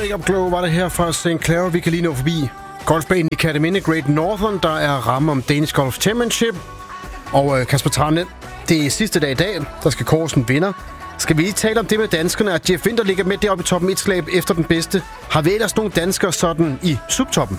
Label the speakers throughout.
Speaker 1: Wake Up Glow var det her fra St. Clair. Vi kan lige nå forbi golfbanen i Kerteminde Great Northern. Der er ramme om Danish Golf Championship. Og Kasper Trane, det er sidste dag i dag. Der skal kåres en vinder. Skal vi lige tale om det med danskerne, at Jeff Winther ligger med deroppe i toppen et slag efter den bedste? Har vi ellers nogle danskere sådan i subtoppen?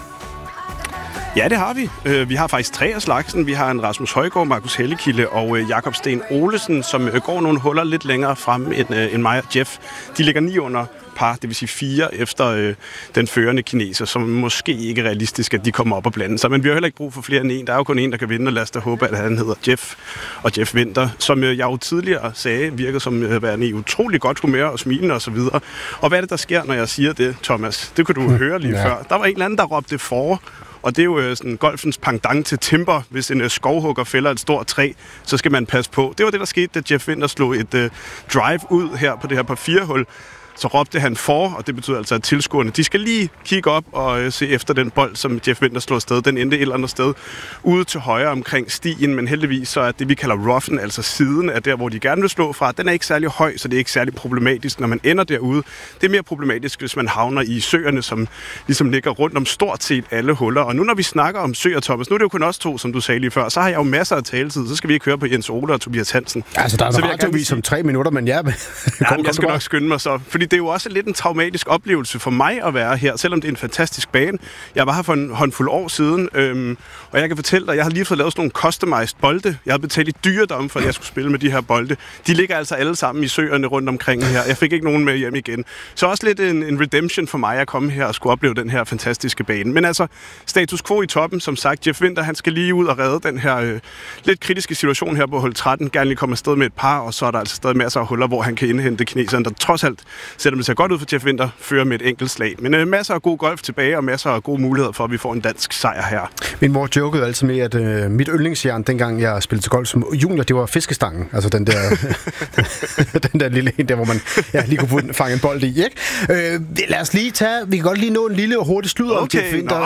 Speaker 2: Ja, det har vi. Vi har faktisk 3 af slagsen. Vi har en Rasmus Højgaard, Markus Hellekilde og Jakob Sten Olesen, som går nogle huller lidt længere frem end mig og Jeff. De ligger 9 under par, det vil sige 4 efter den førende kineser, som måske ikke er realistisk, at de kommer op og blande sig. Men vi har heller ikke brug for flere end en. Der er jo kun en, der kan vinde, og lad os da håbe, at han hedder Jeff og Jeff Winther, som jeg jo tidligere sagde, virker som værende i utrolig godt humør og smilende og så videre. Og hvad er det, der sker, når jeg siger det, Thomas? Det kunne du høre lige før. Der var en eller anden, der råbte for. Og det er jo sådan golfens pendant til timber. Hvis en skovhugger fælder et stort træ, så skal man passe på. Det var det, der skete, da Jeff Winther slog et drive ud her på det her par 4-hul. Så råbte han for, og det betyder altså, at tilskuerne, de skal lige kigge op og se efter den bold, som Jeff Winther slår afsted. Den endte et eller andet sted ude til højre omkring stien, men heldigvis så er det, vi kalder roughen, altså siden af der, hvor de gerne vil slå fra, den er ikke særlig høj, så det er ikke særlig problematisk, når man ender derude. Det er mere problematisk, hvis man havner i søerne, som ligesom ligger rundt om stort set alle huller. Og nu når vi snakker om søer, Thomas, nu er det jo kun os 2, som du sagde lige før, så har jeg jo masser af taletid, så skal vi ikke høre på Jens Ole og Tobias Hansen.
Speaker 1: Altså, der er en radiovis om 3 minutter, men ja.
Speaker 2: Jeg skal nok skynde mig så, fordi det er jo også lidt en traumatisk oplevelse for mig at være her, selvom det er en fantastisk bane. Jeg var her for en håndfuld år siden, og jeg kan fortælle dig, jeg har lige fået lavet sådan nogle customized bolde. Jeg har betalt i dyredom for, at jeg skulle spille med de her bolde. De ligger altså alle sammen i søerne rundt omkring her. Jeg fik ikke nogen med hjem igen. Så også lidt en redemption for mig at komme her og skulle opleve den her fantastiske bane. Men altså, status quo i toppen, som sagt. Jeff Winther, han skal lige ud og redde den her lidt kritiske situation her på hul 13. Gerne lige komme afsted med et par, og så er der altså stadig masser af huller, hvor han kan indhente kineseren, der trods alt, selvom det ser godt ud for Jeff Winther, fører med et enkelt slag. Men masser af god golf tilbage, og masser af gode muligheder for, at vi får en dansk sejr her.
Speaker 1: Min mor jokede altid med, at mit yndlingsjern, dengang jeg spillede til golf som junior, det var fiskestangen. Altså den der, den der lille en der, hvor man lige kunne fange en bold i, ikke? Lad os lige tage, vi kan godt lige nå en lille og hurtig sludder om Jeff Winther.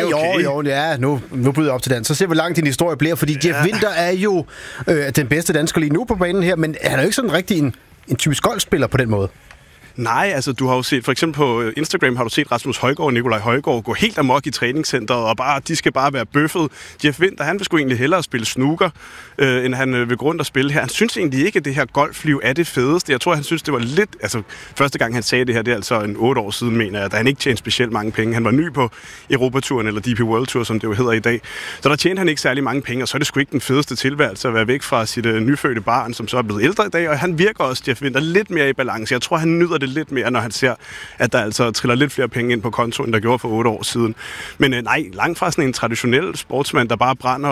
Speaker 1: Okay. Nu bryder jeg op til den. Så ser vi, hvor langt din historie bliver, fordi Jeff Winther er jo den bedste dansker lige nu på banen her, men han er jo ikke sådan rigtig en typisk golfspiller på den måde.
Speaker 2: Nej, altså du har jo set, for eksempel på Instagram har du set Rasmus Højgaard og Nikolaj Højgaard gå helt amok i træningscenteret, og de skal bare være bøffet. Jeff Winther, han vil sgu egentlig hellere spille snooker, end han vil gå rundt og spille her. Han synes egentlig ikke, at det her golfliv er det fedeste. Jeg tror, han synes, det var lidt... Altså, første gang han sagde det her, det er altså en 8 år siden, mener jeg, da han ikke tjente specielt mange penge. Han var ny på Europaturen, eller DP World Tour, som det jo hedder i dag. Så der tjente han ikke særlig mange penge, og så er det sgu ikke den fedeste tilværelse at være væk fra sit nyfødte barn, som så er blevet ældre i dag, og han virker også, Jeff Winther, lidt mere i balance. Jeg tror, han nyder det lidt mere, når han ser, at der altså triller lidt flere penge ind på kontoen, end der gjorde for 8 år siden. Men nej, langt fra sådan en traditionel sportsmand, der bare brænder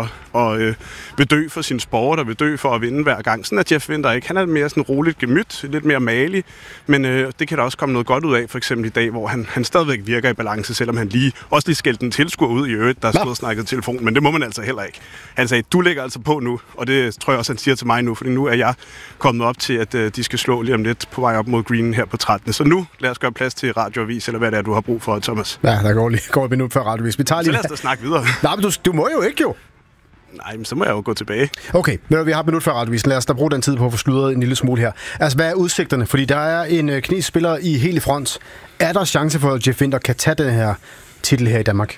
Speaker 2: og vil dø for sin sport, og vil dø for at vinde hver gang. Sådan er Jeff Winther ikke. Han er mere sådan roligt gemyt, lidt mere malig, men det kan der også komme noget godt ud af, for eksempel i dag, hvor han stadigvæk virker i balance, selvom han lige skældte en tilskuer ud i øvrigt, der stod og snakkede telefon, men det må man altså heller ikke. Han sagde, du lægger altså på nu, og det tror jeg også, han siger til mig nu, fordi nu er jeg kommet op til, at de skal slå lige om lidt på vej op mod greenen her på 13. Så nu lad os gøre plads til radioavis, eller hvad det er, du har brug for, Thomas.
Speaker 1: Ja, der går et minut før radioavis. Vi tager lige...
Speaker 2: Så lad os da snakke videre.
Speaker 1: Nej, men du må jo ikke, jo.
Speaker 2: Nej, men så må jeg jo gå tilbage.
Speaker 1: Okay, vi har et minut før radioavisen. Lad os da bruge den tid på at få sludret en lille smule her. Altså, hvad er udsigterne? Fordi der er en kinesisk spiller helt i front. Er der chance for, at Jeff Winther kan tage den her titel her i Danmark?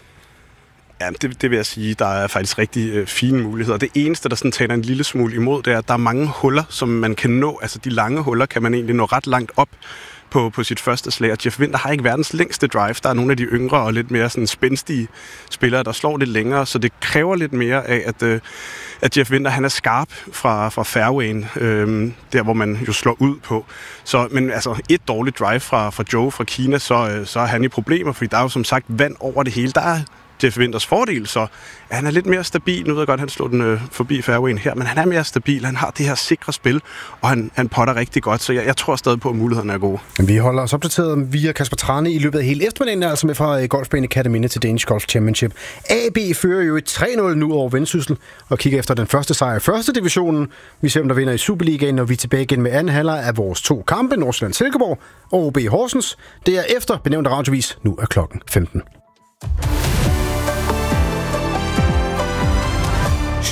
Speaker 2: Ja, det vil jeg sige, der er faktisk rigtig fine muligheder. Det eneste, der sådan taler en lille smule imod, det er, at der er mange huller, som man kan nå. Altså, de lange huller kan man egentlig nå ret langt op på sit første slag. Og Jeff Winther har ikke verdens længste drive. Der er nogle af de yngre og lidt mere sådan spændstige spillere, der slår lidt længere, så det kræver lidt mere af, at Jeff Winther, han er skarp fra fairwayen, der hvor man jo slår ud på. Så, men altså, et dårligt drive fra Joe fra Kina, så er han i problemer, fordi der er jo som sagt vand over det hele. Der er Jeff Winthers fordel, så han er lidt mere stabil. Nu ved jeg godt, han slår den forbi fairwayen her, men han er mere stabil. Han har det her sikre spil, og han potter rigtig godt, så jeg tror stadig på, at mulighederne er gode.
Speaker 1: Vi holder os opdateret via Kasper Trane i løbet af hele eftermiddagen, altså med fra golfbanen i Kerteminde til Danish Golf Championship. AB fører jo 3-0 nu over Vendsyssel, og kigger efter den første sejr i første divisionen. Vi ser, om der vinder i Superligaen, når vi er tilbage igen med anden halvleg af vores 2 kampe, Nordsjælland-Silkeborg og OB Horsens. Det er efter benævnte radiovis. Nu er klokken 15.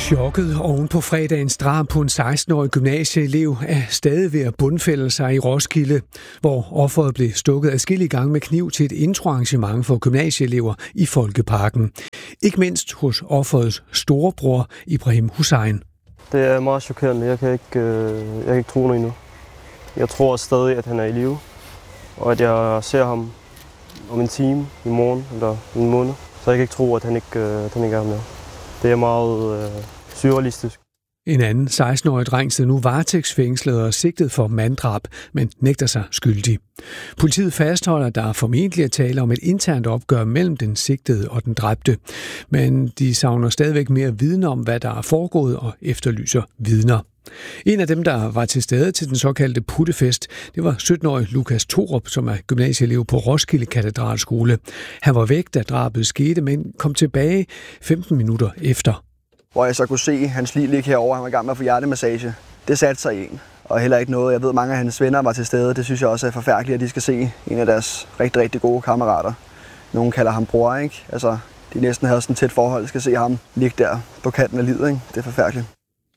Speaker 3: Chokket oven på fredagens drab på en 16-årig gymnasieelev er stadig ved at bundfælde sig i Roskilde, hvor offeret blev stukket adskillige gange med kniv til et introarrangement for gymnasieelever i Folkeparken. Ikke mindst hos offerets storebror Ibrahim Hussein.
Speaker 4: Det er meget chokerende. Jeg kan ikke tro noget endnu. Jeg tror stadig, at han er i live, og at jeg ser ham om en time i morgen eller en måned. Så jeg kan ikke tro, at han ikke er med. Det er meget surrealistisk.
Speaker 3: En anden 16-årig dreng sidder nu varetægtsfængslet og sigtet for manddrab, men nægter sig skyldig. Politiet fastholder, at der formentlig er tale om et internt opgør mellem den sigtede og den dræbte, men de savner stadigvæk mere viden om, hvad der er foregået, og efterlyser vidner. En af dem, der var til stede til den såkaldte puttefest, det var 17-årig Lukas Thorup, som er gymnasieelev på Roskilde Katedralskole. Han var væk, da drabet skete, men kom tilbage 15 minutter efter.
Speaker 5: Hvor jeg så kunne se hans liv ligge herovre, han var i gang med at få hjertemassage. Det satte sig i en, og heller ikke noget. Jeg ved, mange af hans venner var til stede. Det synes jeg også er forfærdeligt, at de skal se en af deres rigtig, rigtig gode kammerater. Nogle kalder ham bror, ikke? Altså, de næsten havde sådan et tæt forhold, skal se ham ligge der på kanten af livet, ikke? Det er forfærdeligt.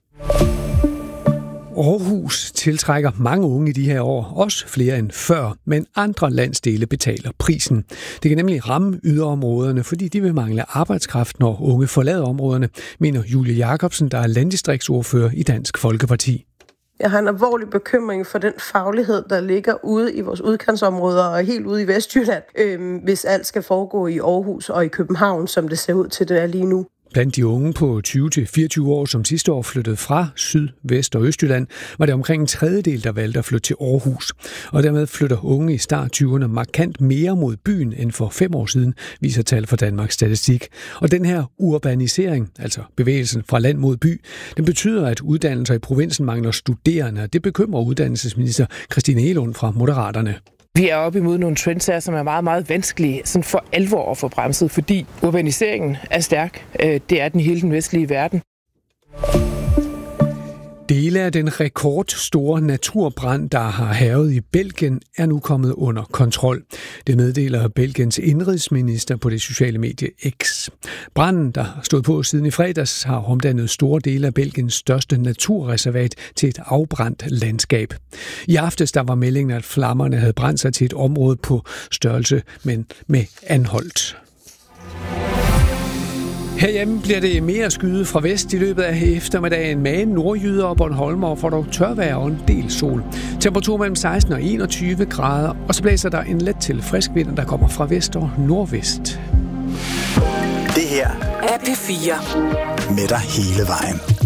Speaker 3: Aarhus tiltrækker mange unge i de her år, også flere end før, men andre landsdele betaler prisen. Det kan nemlig ramme yderområderne, fordi de vil mangle arbejdskraft, når unge forlader områderne, mener Julie Jacobsen, der er landdistriktsordfører i Dansk Folkeparti.
Speaker 6: Jeg har en alvorlig bekymring for den faglighed, der ligger ude i vores udkantsområder og helt ude i Vestjylland, hvis alt skal foregå i Aarhus og i København, som det ser ud til det er lige nu.
Speaker 3: Blandt de unge på 20-24 år, som sidste år flyttede fra Syd-, Vest- og Østjylland, var det omkring en tredjedel, der valgte at flytte til Aarhus. Og dermed flytter unge i start 20'erne markant mere mod byen end for 5 år siden, viser tal fra Danmarks Statistik. Og den her urbanisering, altså bevægelsen fra land mod by, den betyder, at uddannelser i provinsen mangler studerende, og det bekymrer uddannelsesminister Christine Egelund fra Moderaterne.
Speaker 7: Vi er oppe imod nogle trends her, som er meget, meget vanskelige sådan for alvor at få bremset, fordi urbaniseringen er stærk. Det er den i hele den vestlige verden.
Speaker 3: Dele af den rekordstore naturbrand, der har hærget i Belgien, er nu kommet under kontrol. Det meddeler Belgiens indrigsminister på det sociale medie X. Branden, der stod på siden i fredags, har omdannet store dele af Belgiens største naturreservat til et afbrændt landskab. I aftes der var meldingen, at flammerne havde brændt sig til et område på størrelse, men med Anholt. Herhjemme bliver det mere skyet fra vest i løbet af eftermiddagen med nordjyder og Bornholmer får dog tørvejr og en del sol. Temperatur mellem 16 og 21 grader, og så blæser der en let til frisk vind, der kommer fra vest og nordvest.
Speaker 8: Det her er P4 med dig hele vejen.